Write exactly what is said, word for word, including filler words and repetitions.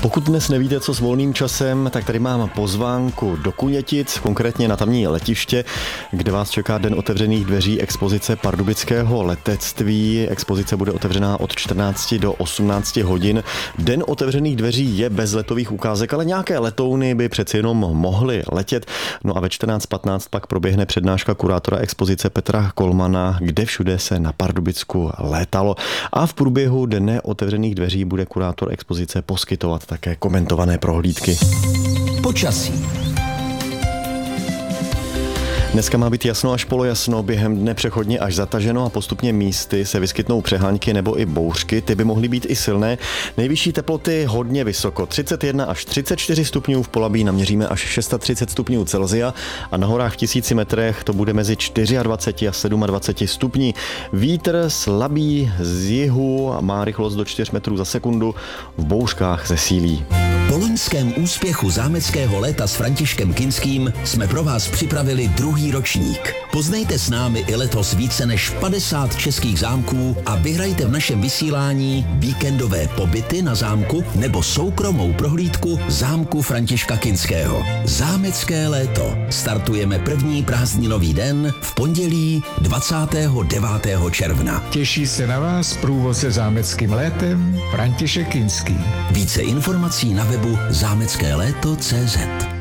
Pokud dnes nevíte, co s volným časem, tak tady mám pozvánku do Kunětic, konkrétně na tamní letiště, kde vás čeká Den otevřených dveří expozice pardubického letectví. Expozice bude otevřená od čtrnácti do osmnácti hodin. Den otevřených dveří je bez letových ukázek, ale nějaké letouny by přeci jenom mohly letět. No a ve čtrnáct patnáct pak proběhne přednáška kurátora expozice Petra Kolmana, kde všude se na Pardubicku létalo. A v průběhu Dne otevřených dveří bude kurátor expozice poskytovat také komentované prohlídky. Počasí. Dneska má být jasno až polojasno, během dne přechodně až zataženo a postupně místy se vyskytnou přehánky nebo i bouřky, ty by mohly být i silné. Nejvyšší teploty hodně vysoko, třicet jedna až třicet čtyři stupňů, v Polabí naměříme až třicet šest stupňů Celsia a na horách v tisíci metrech to bude mezi dvaceti čtyřmi a dvaceti sedmi stupni. Vítr slabý z jihu a má rychlost do čtyř metrů za sekundu, v bouřkách zesílí. Po loňském úspěchu zámeckého léta s Františkem Kinským jsme pro vás připravili druhý ročník. Poznejte s námi i letos více než padesát českých zámků a vyhrajte v našem vysílání víkendové pobyty na zámku nebo soukromou prohlídku zámku Františka Kinského. Zámecké léto. Startujeme první prázdninový den v pondělí dvacátého devátého června. Těší se na vás průvodce zámeckým létem František Kinský. Více informací na webu zámecké léto tečka cé zet.